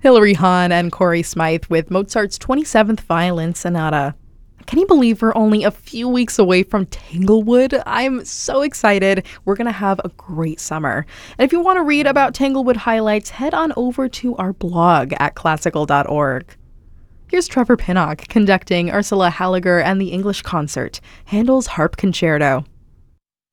Hilary Hahn and Corey Smythe with Mozart's 27th Violin Sonata. Can you believe we're only a few weeks away from Tanglewood? I'm so excited. We're going to have a great summer. And if you want to read about Tanglewood highlights, head on over to our blog at classical.org. Here's Trevor Pinnock conducting Ursula Halliger and the English Concert, Handel's Harp Concerto.